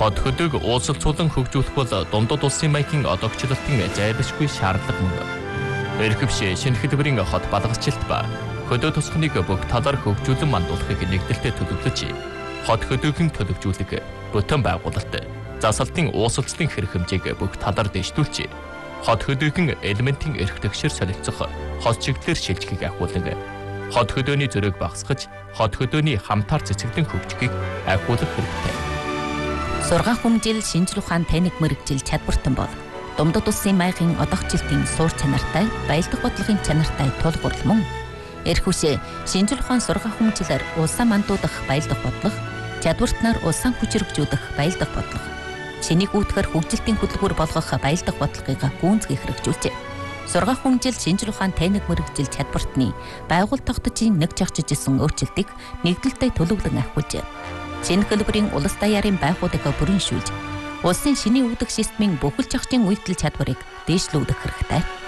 Хот хөдөг уулзалцуулан хөгжүүлэх бол дундад улсын маягийн одоогчлолтын зайлшгүй шаардлага мөн. Эрхэвшээ шинэ хэлбэрийн хот балгачлалт ба хөдөө тосхныг бүх талаар хөгжүүлэн мандуулахыг нэгдэлтэд төлөвлөж, хот хөдөөгийн төлөвжүүлэг, бүтэн байгуулалт, засалтын уусалцлын хэрэг хэмжээг бүх талаар дэвшүүлж, хот хөдөөгийн элементийн эрх тэгшэр солилцох хот чиглэлээр шилжихийг ахиулан, хот хөдөөний зөрөөг багасгаж, хот хөдөөний хамтаар цэцэглэн хөгжихийг ахиулах хэрэгтэй. Сургаан хүмжил, шинжлэх ухаан, техник мэргэжил чадвартан бол дундад улсын маягийн одоогчлолтын суур чанартай, баялдах бодлогын чанартай тулгуурл мөн. Эрхүшээ шинжлэх ухаан сургаан хүмжилээр улсаа мандуудах баялдах бодлого, чадвартнаар улсаа хүчрэгжүүлэх баялдах бодлого, шинийг үүдгэр хөгжилтийн хөтөлбөр болгох баялдах бодлогыг гүйцэтгэх хэрэгжүүлжээ. Сургаан хүмжил, шинжлэх ухаан, техник мэргэжил чадвартны байгууллага тогтцын нэг чагчиж исэн өөрчлөлтийг нэгдэлтэд төлөвлөн ахиулжээ. Шинэ хэлбэрийн улс даяарын байгууллагыг бүрэн шүүлж, улсын шинийн үүдэх системийн бүхэл чагчийн үйлдэл чадварыг дээшлүүлэх хэрэгтэй.